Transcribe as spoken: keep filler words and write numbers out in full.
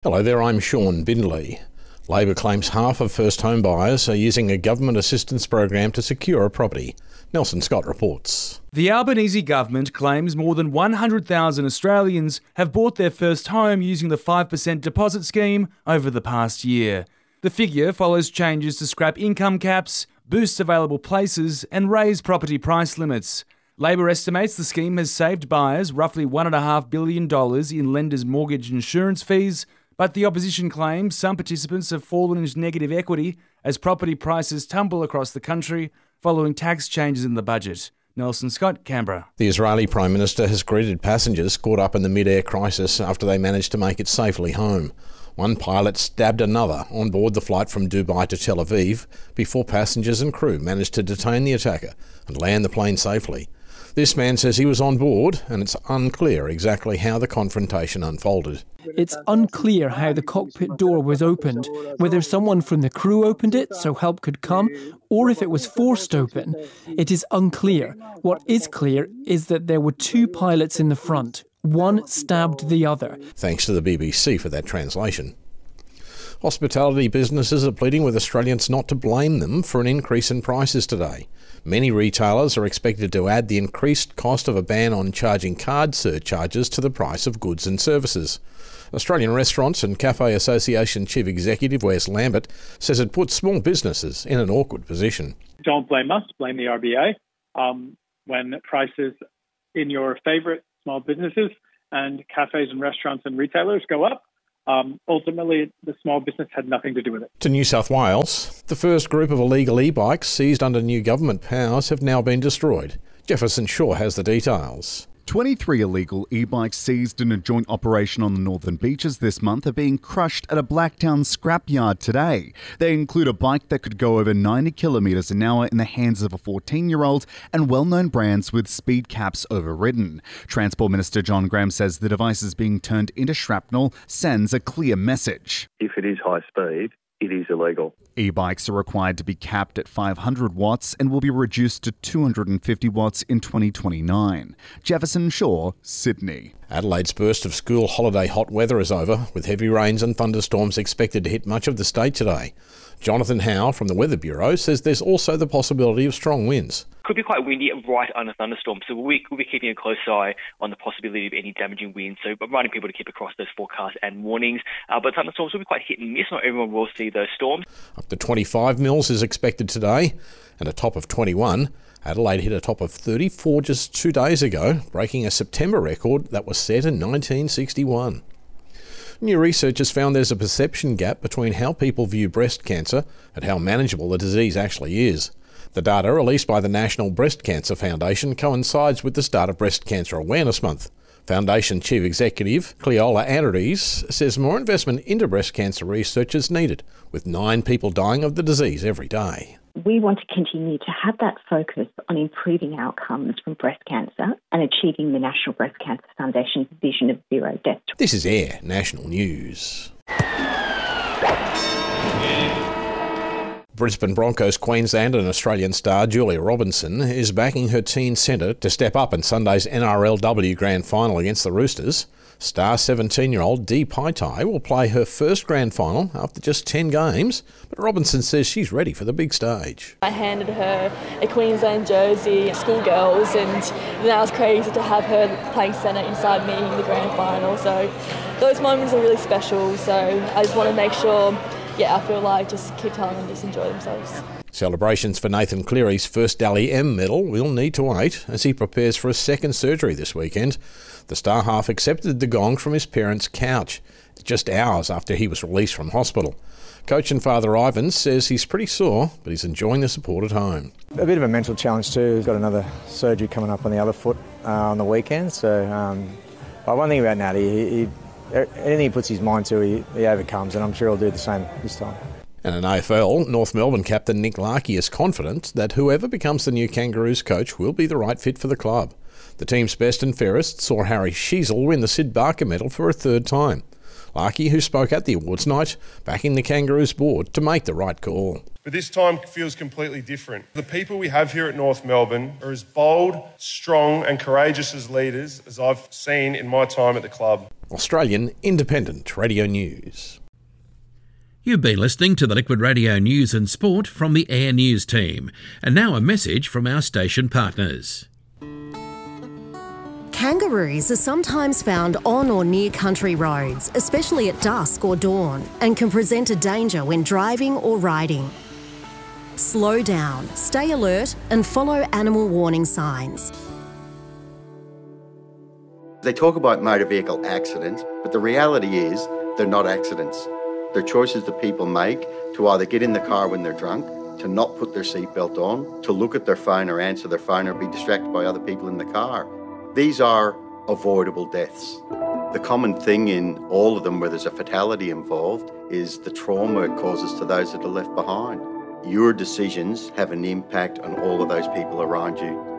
Hello there, I'm Sean Bindley. Labor claims half of first home buyers are using a government assistance program to secure a property. Nelson Scott reports. The Albanese government claims more than one hundred thousand Australians have bought their first home using the five percent deposit scheme over the past year. The figure follows changes to scrap income caps, boost available places and raise property price limits. Labor estimates the scheme has saved buyers roughly one point five billion dollars in lenders' mortgage insurance fees, but the opposition claims some participants have fallen into negative equity as property prices tumble across the country following tax changes in the budget. Nelson Scott, Canberra. The Israeli Prime Minister has greeted passengers caught up in the mid-air crisis after they managed to make it safely home. One pilot stabbed another on board the flight from Dubai to Tel Aviv before passengers and crew managed to detain the attacker and land the plane safely. This man says he was on board and it's unclear exactly how the confrontation unfolded. It's unclear how the cockpit door was opened, whether someone from the crew opened it so help could come, or if it was forced open. It is unclear. What is clear is that there were two pilots in the front. One stabbed the other. Thanks to the B B C for that translation. Hospitality businesses are pleading with Australians not to blame them for an increase in prices today. Many retailers are expected to add the increased cost of a ban on charging card surcharges to the price of goods and services. Australian Restaurants and Cafe Association Chief Executive Wes Lambert says it puts small businesses in an awkward position. Don't blame us, blame the R B A. Um, when prices in your favourite small businesses and cafes and restaurants and retailers go up, Um, ultimately, the small business had nothing to do with it. To New South Wales, the first group of illegal e-bikes seized under new government powers have now been destroyed. Jefferson Shaw has the details. twenty-three illegal e-bikes seized in a joint operation on the Northern Beaches this month are being crushed at a Blacktown scrapyard today. They include a bike that could go over ninety kilometres an hour in the hands of a fourteen-year-old and well-known brands with speed caps overridden. Transport Minister John Graham says the devices being turned into shrapnel sends a clear message. If it is high speed, it is illegal. E-bikes are required to be capped at five hundred watts and will be reduced to two hundred fifty watts in twenty twenty-nine. Jefferson Shaw, Sydney. Adelaide's burst of school holiday hot weather is over, with heavy rains and thunderstorms expected to hit much of the state today. Jonathan Howe from the Weather Bureau says there's also the possibility of strong winds. Could be quite windy right under thunderstorms, so we'll be, we'll be keeping a close eye on the possibility of any damaging winds. So I'm reminding people to keep across those forecasts and warnings. Uh, but thunderstorms will be quite hit and miss. Not everyone will see those storms. Up to twenty-five mils is expected today, and a top of twenty-one. Adelaide hit a top of thirty-four just two days ago, breaking a September record that was set in nineteen sixty-one. New research has found there's a perception gap between how people view breast cancer and how manageable the disease actually is. The data released by the National Breast Cancer Foundation coincides with the start of Breast Cancer Awareness Month. Foundation Chief Executive Cleola Anarides says more investment into breast cancer research is needed, with nine people dying of the disease every day. We want to continue to have that focus on improving outcomes from breast cancer and achieving the National Breast Cancer Foundation's vision of zero deaths. This is Air National News. Brisbane Broncos Queensland and Australian star Julia Robinson is backing her teen centre to step up in Sunday's N R L W Grand Final against the Roosters. Star seventeen-year-old Dee Paitai will play her first Grand Final after just ten games, but Robinson says she's ready for the big stage. I handed her a Queensland jersey, schoolgirls, and then I was crazy to have her playing centre inside me in the Grand Final. So those moments are really special, so I just want to make sure Yeah, I feel like just keep telling them just enjoy themselves. Celebrations for Nathan Cleary's first Dally M medal will need to wait as he prepares for a second surgery this weekend. The star half accepted the gong from his parents' couch just hours after he was released from hospital. Coach and father Ivan says he's pretty sore, but he's enjoying the support at home. A bit of a mental challenge too. He's got another surgery coming up on the other foot uh, on the weekend. So um, but one thing about Natty, he, he anything he puts his mind to, he, he overcomes, and I'm sure he'll do the same this time. And in A F L, North Melbourne captain Nick Larkey is confident that whoever becomes the new Kangaroos coach will be the right fit for the club. The team's best and fairest saw Harry Sheezel win the Sid Barker medal for a third time. Larkey, who spoke at the awards night, backing the Kangaroos board to make the right call. But this time feels completely different. The people we have here at North Melbourne are as bold, strong and courageous as leaders as I've seen in my time at the club. Australian Independent Radio News. You've been listening to the Liquid Radio News and Sport from the Air News team. And now a message from our station partners. Kangaroos are sometimes found on or near country roads, especially at dusk or dawn, and can present a danger when driving or riding. Slow down, stay alert, and follow animal warning signs. They talk about motor vehicle accidents, but the reality is they're not accidents. They're choices that people make to either get in the car when they're drunk, to not put their seatbelt on, to look at their phone or answer their phone or be distracted by other people in the car. These are avoidable deaths. The common thing in all of them where there's a fatality involved is the trauma it causes to those that are left behind. Your decisions have an impact on all of those people around you.